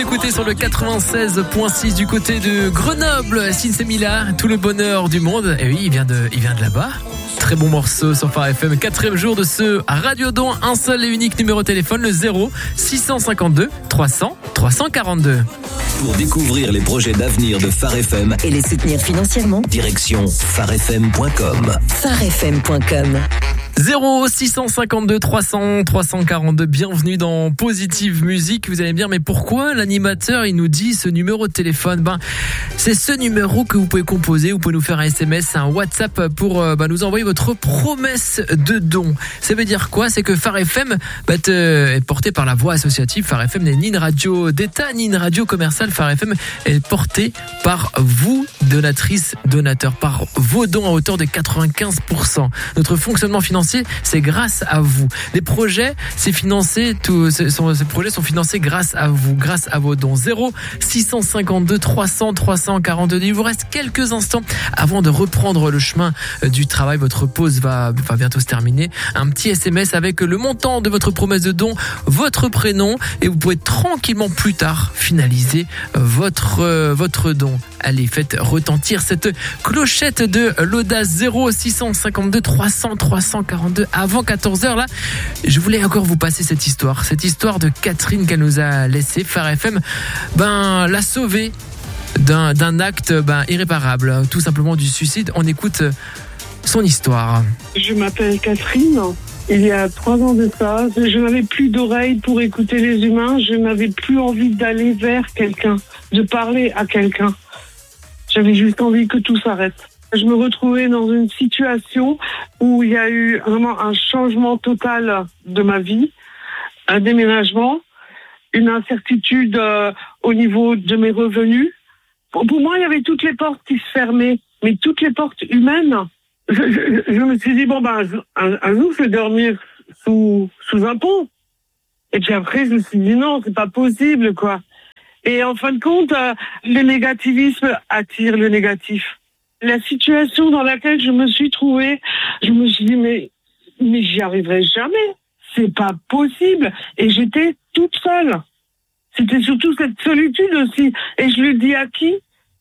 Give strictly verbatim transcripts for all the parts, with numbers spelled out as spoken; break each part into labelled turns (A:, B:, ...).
A: écoutez sur le quatre-vingt-seize virgule six du côté de Grenoble. Sinsemilia, tout le bonheur du monde. Et oui, il vient de, il vient de là-bas. Très bon morceau sur Phare F M. Quatrième jour de ce Radiodon. Un seul et unique numéro de téléphone, le zéro six cent cinquante-deux trois cents trois cent quarante-deux.
B: Pour découvrir les projets d'avenir de Phare F M
C: et les soutenir financièrement,
B: direction phare f m point com.
C: phare f m point com.
A: zéro six cent cinquante-deux trois cents trois cent quarante-deux. Bienvenue dans Positive Musique. Vous allez me dire, mais pourquoi l'animateur il nous dit ce numéro de téléphone? Ben, c'est ce numéro que vous pouvez composer. Vous pouvez nous faire un S M S, un WhatsApp pour ben, nous envoyer votre promesse de don. Ça veut dire quoi? C'est que Phare F M ben, est porté par la voix associative. Phare F M n'est ni une radio d'État ni une radio commerciale. Phare F M est porté par vous, donatrices, donateurs, par vos dons à hauteur de quatre-vingt-quinze pour cent. Notre fonctionnement financier, c'est grâce à vous. Les projets, c'est financé, tous ces projets sont financés grâce à vous, grâce à vos dons. zéro six cent cinquante-deux trois cents trois cent quarante-deux. Il vous reste quelques instants avant de reprendre le chemin du travail. Votre pause va, va bientôt se terminer. Un petit S M S avec le montant de votre promesse de don, votre prénom, et vous pouvez tranquillement plus tard finaliser votre, euh, votre don. Allez, faites retentir cette clochette de l'audace. Zéro six cent cinquante-deux trois cents trois cent quarante-deux. Avant quatorze heures, là, je voulais encore vous passer cette histoire. Cette histoire de Catherine qu'elle nous a laissée. Phare F M, ben, l'a sauvée d'un, d'un acte, ben, irréparable. Tout simplement du suicide. On écoute son histoire.
D: Je m'appelle Catherine. Il y a trois ans de ça, je n'avais plus d'oreilles pour écouter les humains. Je n'avais plus envie d'aller vers quelqu'un, de parler à quelqu'un. J'avais juste envie que tout s'arrête. Je me retrouvais dans une situation où il y a eu vraiment un changement total de ma vie, un déménagement, une incertitude euh, au niveau de mes revenus. Pour, pour moi, il y avait toutes les portes qui se fermaient, mais toutes les portes humaines. Je, je, je me suis dit, bon, ben, un, un jour, je vais dormir sous, sous un pont. Et puis après, je me suis dit, non, c'est pas possible, quoi. Et en fin de compte, euh, le négativisme attire le négatif. La situation dans laquelle je me suis trouvée, je me suis dit, mais, mais j'y arriverai jamais. C'est pas possible. Et j'étais toute seule. C'était surtout cette solitude aussi. Et je lui dis à qui?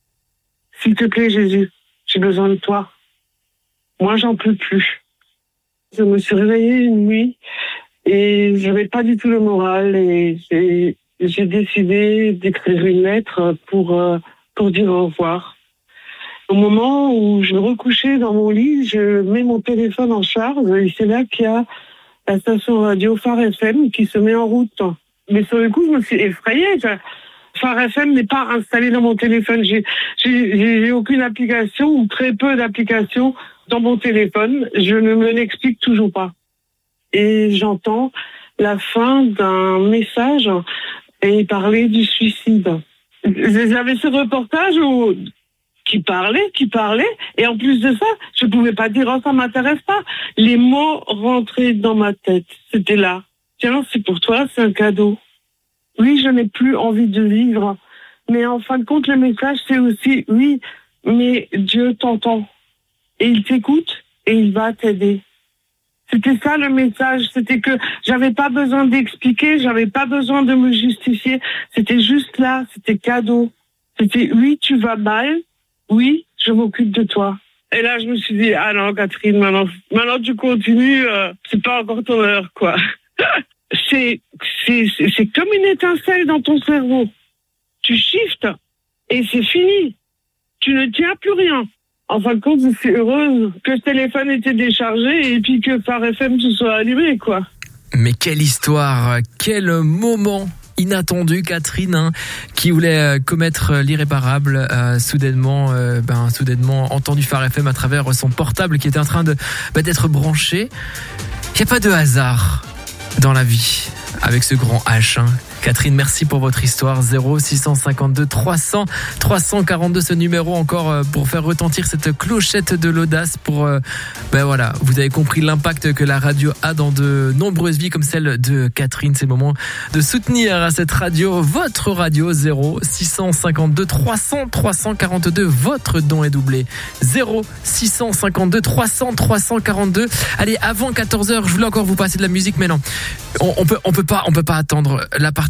D: S'il te plaît, Jésus, j'ai besoin de toi. Moi, j'en peux plus. Je me suis réveillée une nuit et j'avais pas du tout le moral et j'ai, j'ai décidé d'écrire une lettre pour, euh, pour dire au revoir. Au moment où je me recouchais dans mon lit, je mets mon téléphone en charge et c'est là qu'il y a la station radio Phare F M qui se met en route. Mais sur le coup, je me suis effrayée. Phare F M n'est pas installé dans mon téléphone. J'ai, j'ai, j'ai aucune application ou très peu d'applications dans mon téléphone. Je ne me l'explique toujours pas. Et j'entends la fin d'un message et il parlait du suicide. J'avais ce reportage où qui parlait, qui parlait, et en plus de ça, je pouvais pas dire, oh, ça m'intéresse pas. Les mots rentraient dans ma tête. C'était là. Tiens, c'est pour toi, c'est un cadeau. Oui, je n'ai plus envie de vivre. Mais en fin de compte, le message, c'est aussi, oui, mais Dieu t'entend. Et il t'écoute et il va t'aider. C'était ça le message. C'était que j'avais pas besoin d'expliquer, j'avais pas besoin de me justifier. C'était juste là, c'était cadeau. C'était, oui, tu vas mal. Oui, je m'occupe de toi. Et là, je me suis dit, ah non, Catherine, maintenant, maintenant tu continues, euh, c'est pas encore ton heure, quoi. c'est, c'est, c'est, c'est comme une étincelle dans ton cerveau. Tu shiftes et c'est fini. Tu ne tiens plus rien. En fin de compte, je suis heureuse que ce téléphone était déchargé et puis que Phare F M se soit allumé, quoi.
A: Mais quelle histoire, quel moment inattendu, Catherine, hein, qui voulait euh, commettre l'irréparable, euh, soudainement, euh, ben, soudainement entendu Phare F M à travers son portable qui était en train de, bah, d'être branché. Il n'y a pas de hasard dans la vie avec ce grand H, hein. Catherine, merci pour votre histoire. Zéro six cent cinquante-deux trois cents trois cent quarante-deux, ce numéro encore pour faire retentir cette clochette de l'audace. Pour euh, ben voilà, vous avez compris l'impact que la radio a dans de nombreuses vies comme celle de Catherine. C'est le moment de soutenir à cette radio, votre radio. Zéro six cent cinquante-deux trois cents trois cent quarante-deux. Votre don est doublé. Zéro six cent cinquante-deux trois cents trois cent quarante-deux. Allez, avant quatorze heures, je voulais encore vous passer de la musique, mais non, on, on peut on peut pas on peut pas attendre la partie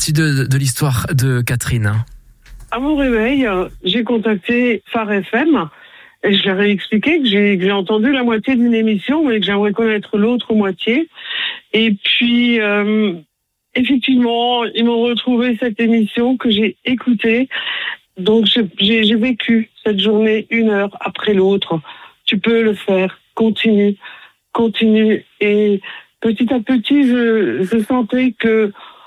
A: partie deux de l'histoire de Catherine.
D: À mon réveil, j'ai contacté Phare F M et je leur ai expliqué que j'ai, que j'ai entendu la moitié d'une émission mais que j'aimerais connaître l'autre moitié. Et puis, euh, effectivement, ils m'ont retrouvé cette émission que j'ai écoutée. Donc, j'ai, j'ai, j'ai vécu cette journée une heure après l'autre. Tu peux le faire. Continue. Continue. Et petit à petit, je, je sentais que,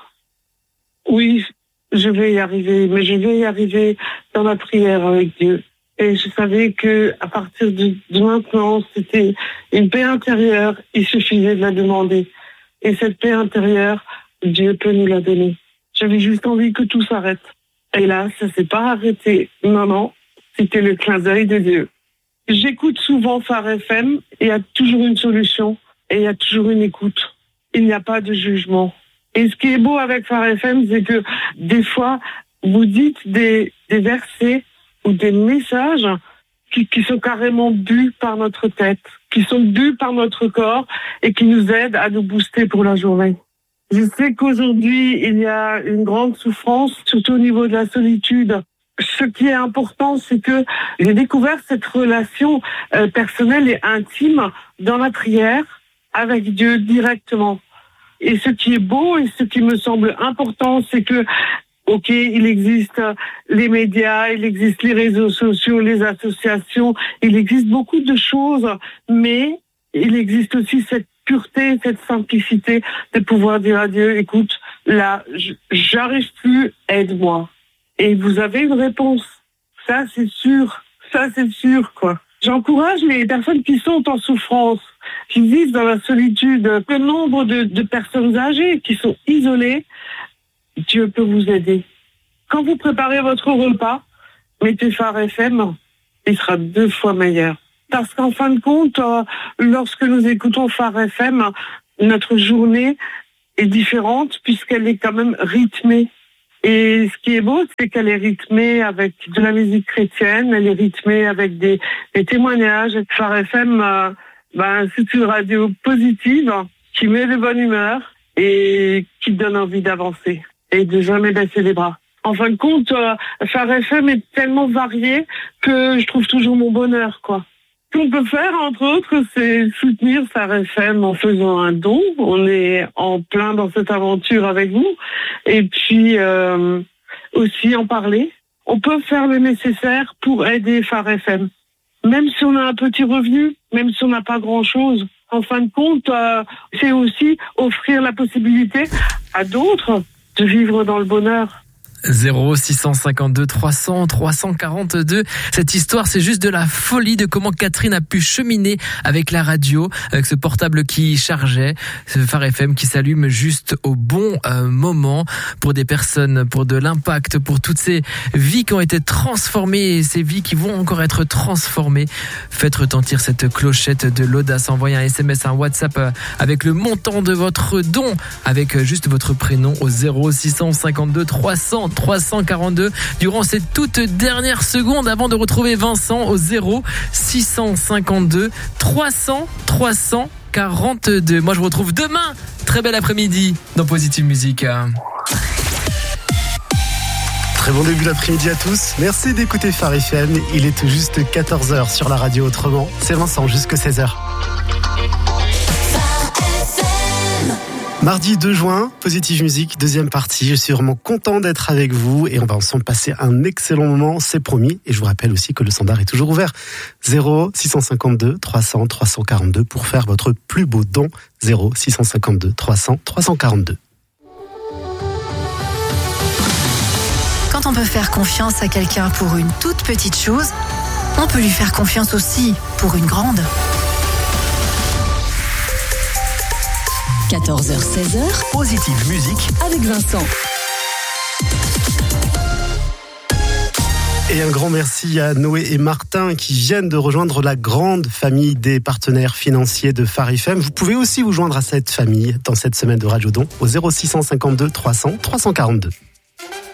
D: oui, je vais y arriver, mais je vais y arriver dans la prière avec Dieu. Et je savais que à partir de, de maintenant, c'était une paix intérieure. Il suffisait de la demander. Et cette paix intérieure, Dieu peut nous la donner. J'avais juste envie que tout s'arrête. Et là, ça s'est pas arrêté. Non, non, c'était le clin d'œil de Dieu. J'écoute souvent Phare F M. Il y a toujours une solution et il y a toujours une écoute. Il n'y a pas de jugement. Et ce qui est beau avec Phare F M, c'est que des fois, vous dites des, des versets ou des messages qui, qui sont carrément bu par notre tête, qui sont bu par notre corps et qui nous aident à nous booster pour la journée. Je sais qu'aujourd'hui, il y a une grande souffrance, surtout au niveau de la solitude. Ce qui est important, c'est que j'ai découvert cette relation euh, personnelle et intime dans la prière avec Dieu directement. Et ce qui est beau et ce qui me semble important, c'est que, ok, il existe les médias, il existe les réseaux sociaux, les associations, il existe beaucoup de choses, mais il existe aussi cette pureté, cette simplicité de pouvoir dire à Dieu, écoute, là, j'arrive plus, aide-moi. Et vous avez une réponse. Ça, c'est sûr. Ça, c'est sûr, quoi. J'encourage les personnes qui sont en souffrance, qui vivent dans la solitude, le nombre de, de personnes âgées qui sont isolées. Dieu peut vous aider. Quand vous préparez votre repas, mettez Phare F M, il sera deux fois meilleur. Parce qu'en fin de compte, euh, lorsque nous écoutons Phare F M, notre journée est différente puisqu'elle est quand même rythmée. Et ce qui est beau, c'est qu'elle est rythmée avec de la musique chrétienne, elle est rythmée avec des, des témoignages. Phare F M, euh, ben, c'est une radio positive qui met de bonne humeur et qui donne envie d'avancer et de jamais baisser les bras. En fin de compte, euh, Phare F M est tellement varié que je trouve toujours mon bonheur, quoi. Ce qu'on peut faire, entre autres, c'est soutenir Phare F M en faisant un don. On est en plein dans cette aventure avec vous. Et puis, euh, aussi en parler. On peut faire le nécessaire pour aider Phare F M. Même si on a un petit revenu, même si on n'a pas grand-chose. En fin de compte, euh, c'est aussi offrir la possibilité à d'autres de vivre dans le bonheur.
A: zéro six cent cinquante-deux trois cents trois cent quarante-deux. Cette histoire, c'est juste de la folie de comment Catherine a pu cheminer avec la radio, avec ce portable qui chargeait, ce Phare F M qui s'allume juste au bon euh, moment pour des personnes, pour de l'impact, pour toutes ces vies qui ont été transformées et ces vies qui vont encore être transformées. Faites retentir cette clochette de l'audace. Envoyez un S M S, un WhatsApp avec le montant de votre don, avec juste votre prénom au zéro six cent cinquante-deux trois cents trois cent quarante-deux durant ces toutes dernières secondes avant de retrouver Vincent au zéro six cent cinquante-deux trois cents trois cent quarante-deux. Moi je vous retrouve demain. Très bel après-midi dans Positive Musique.
E: Très bon début d'après-midi à tous. Merci d'écouter Phare F M. Il est tout juste quatorze heures sur la radio autrement. C'est Vincent jusque seize heures. Mardi deux juin, Positive Musique, deuxième partie. Je suis vraiment content d'être avec vous et on va ensemble passer un excellent moment, c'est promis. Et je vous rappelle aussi que le standard est toujours ouvert. zéro six cent cinquante-deux trois cents trois cent quarante-deux pour faire votre plus beau don. zéro six cent cinquante-deux trois cents trois cent quarante-deux.
F: Quand on peut faire confiance à quelqu'un pour une toute petite chose, on peut lui faire confiance aussi pour une grande.
C: quatorze heures seize heures,
B: Positive Musique
C: avec Vincent.
E: Et un grand merci à Noé et Martin qui viennent de rejoindre la grande famille des partenaires financiers de Phare F M. Vous pouvez aussi vous joindre à cette famille dans cette semaine de Radio Don au zéro six cent cinquante-deux trois cents trois cent quarante-deux.